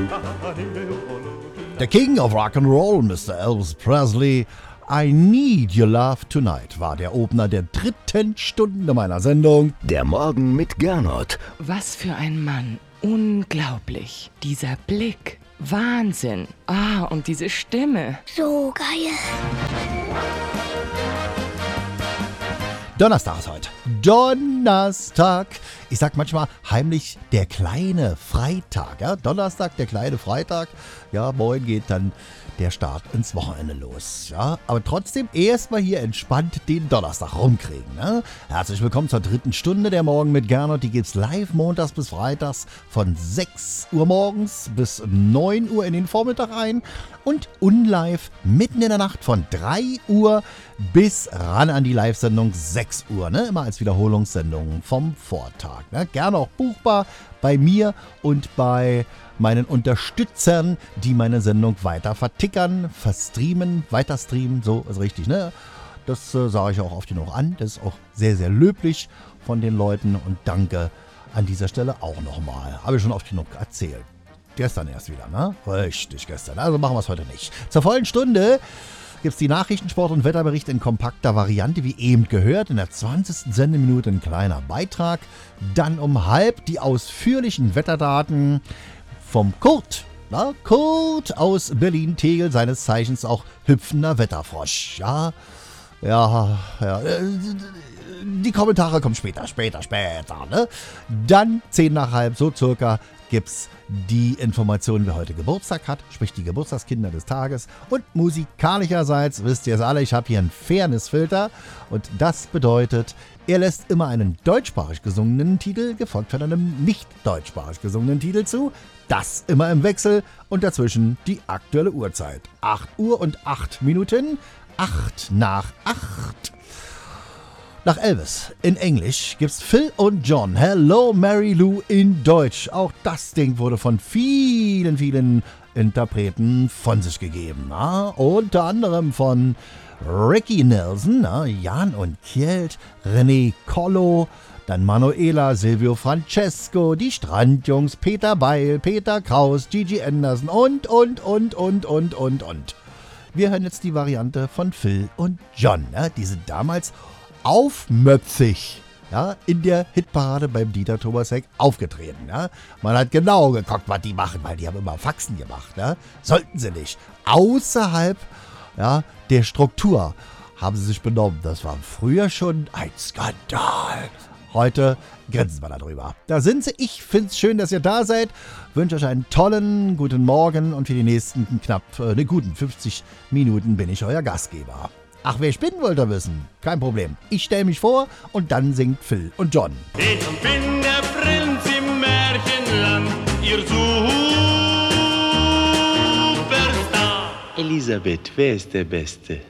The King of Rock'n'Roll, Mr. Elvis Presley, I Need Your Love Tonight war der Opener der 3. Stunde meiner Sendung. Der Morgen mit Gernot. Was für ein Mann. Unglaublich. Dieser Blick. Wahnsinn. Und diese Stimme. So geil. Donnerstag ist heute. Donnerstag. Ich sag manchmal heimlich der kleine Freitag. Ja? Donnerstag, der kleine Freitag. Ja, morgen geht dann der Start ins Wochenende los. Ja? Aber trotzdem erstmal hier entspannt den Donnerstag rumkriegen. Ne? Herzlich willkommen zur 3. Stunde der Morgen mit Gernot. Die gibt's live montags bis freitags von 6 Uhr morgens bis 9 Uhr in den Vormittag rein. Und unlive mitten in der Nacht von 3 Uhr bis ran an die Live-Sendung 6 Uhr. Ne? Immer als Wiederholungssendung vom Vortag. Ne? Gerne auch buchbar bei mir und bei meinen Unterstützern, die meine Sendung weiter vertickern, verstreamen, weiterstreamen. So ist richtig, ne? Das sage ich auch oft genug an. Das ist auch sehr, sehr löblich von den Leuten. Und danke an dieser Stelle auch nochmal. Habe ich schon oft genug erzählt. Gestern erst wieder, ne? Richtig, gestern. Also machen wir es heute nicht. Zur vollen Stunde gibt es die Nachrichtensport- und Wetterbericht in kompakter Variante, wie eben gehört. In der 20. Sendeminute ein kleiner Beitrag. Dann um halb die ausführlichen Wetterdaten vom Kurt. Na, Kurt aus Berlin-Tegel, seines Zeichens auch hüpfender Wetterfrosch. Ja. Die Kommentare kommen später. Ne? Dann 10 nach halb, so circa, gibt's die Informationen, wer heute Geburtstag hat, sprich die Geburtstagskinder des Tages. Und musikalischerseits, wisst ihr es alle, ich habe hier einen Fairness-Filter. Und das bedeutet, er lässt immer einen deutschsprachig gesungenen Titel, gefolgt von einem nicht deutschsprachig gesungenen Titel zu. Das immer im Wechsel und dazwischen die aktuelle Uhrzeit. 8 Uhr und 8 Minuten, 8 nach 8. Nach Elvis in Englisch gibt's Phil und John, Hello Mary Lou in Deutsch. Auch das Ding wurde von vielen, vielen Interpreten von sich gegeben. Na? Unter anderem von Ricky Nelson, Jan und Kjeld, René Collo, dann Manuela, Silvio Francesco, die Strandjungs, Peter Beil, Peter Kraus, Gigi Anderson und. Wir hören jetzt die Variante von Phil und John. Die sind damals aufmöpfig, in der Hitparade beim Dieter Thomas Heck aufgetreten. Man hat genau geguckt, was die machen, weil die haben immer Faxen gemacht. Sollten sie nicht. Außerhalb der Struktur haben sie sich benommen. Das war früher schon ein Skandal. Heute grinsen wir da drüber. Da sind sie. Ich finde es schön, dass ihr da seid. Wünsche euch einen tollen guten Morgen und für die nächsten knapp guten 50 Minuten bin ich euer Gastgeber. Ach, wer ich bin, wollt ihr wissen? Kein Problem. Ich stelle mich vor und dann singt Phil und John. Ich bin der Prinz im Märchenland, ihr Superstar. Elisabeth, wer ist der Beste?